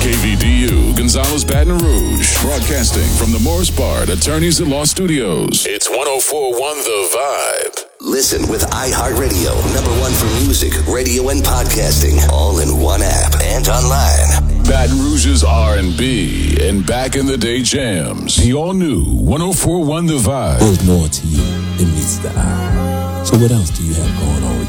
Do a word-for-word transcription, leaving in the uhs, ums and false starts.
K V D U, Gonzales, Baton Rouge. Broadcasting from the Morris Bard Attorneys at Law Studios. It's one oh four point one The Vibe. Listen with iHeartRadio, number one for music, radio, and podcasting, all in one app and online. Baton Rouge's R and B and back in the day jams. The all-new one oh four point one The Vibe. There's more to you than meets the eye. So what else do you have going on with